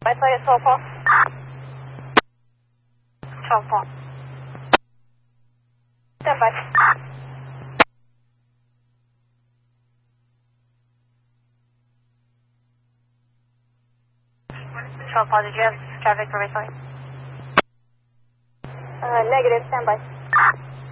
by, play at 12 Paul. 12 Paul. Stand by. 12 Paul, did you have traffic for recently? Negative, stand by.